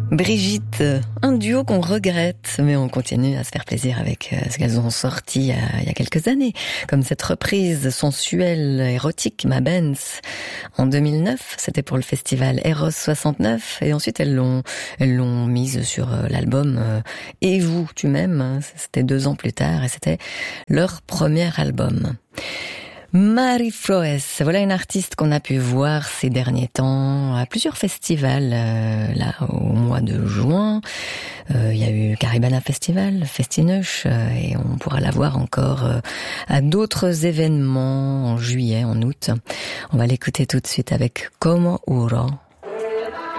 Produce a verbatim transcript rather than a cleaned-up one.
Brigitte, un duo qu'on regrette, mais on continue à se faire plaisir avec ce qu'elles ont sorti il y a, il y a quelques années, comme cette reprise sensuelle, érotique, Ma Benz, en deux mille neuf, c'était pour le festival Eros soixante-neuf, et ensuite elles l'ont, elles l'ont mise sur l'album Et vous, tu m'aimes, c'était deux ans plus tard, et c'était leur premier album. Mari Froes, voilà une artiste qu'on a pu voir ces derniers temps à plusieurs festivals, euh, là au mois de juin. Euh, il y a eu Caribana Festival, Festineuch, euh, et on pourra la voir encore euh, à d'autres événements en juillet, en août. On va l'écouter tout de suite avec Como Uro.